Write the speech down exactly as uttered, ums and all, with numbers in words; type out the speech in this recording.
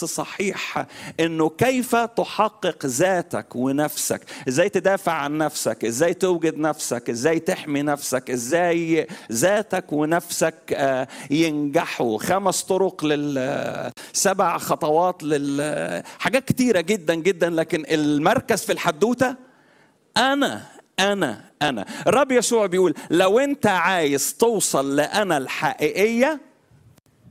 درس صحيح انه كيف تحقق ذاتك ونفسك، ازاي تدافع عن نفسك، ازاي توجد نفسك، ازاي تحمي نفسك، ازاي ذاتك ونفسك ينجحوا. خمس طرق لل سبع خطوات لل حاجات كتيرة جدا جدا، لكن المركز في الحدوتة أنا أنا أنا الرب يسوع بيقول لو أنت عايز توصل لأنا الحقيقية